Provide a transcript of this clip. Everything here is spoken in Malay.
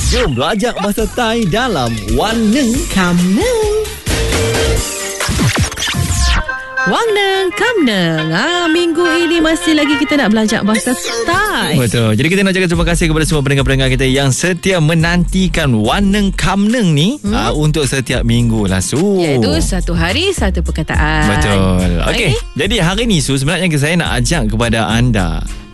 Jom belajar bahasa Thai dalam Wan Neng Kam Neng. Wang Neng, Kam Neng. Minggu ini masih lagi kita nak belajar bahasa Thai. Betul. Jadi kita nak cakap terima kasih kepada semua pendengar-pendengar kita yang setia menantikan Wan Neng Kam Neng ni untuk setiap minggu lah Su. Iaitu satu hari satu perkataan. Betul. Okey. Jadi hari ni Su, sebenarnya saya nak ajak kepada anda